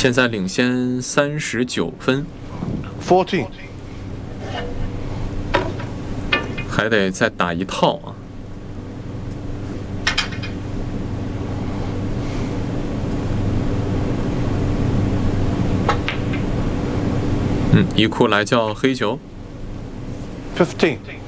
现在领先39分。 14. 还得再打一套啊。一库来叫黑球。 15.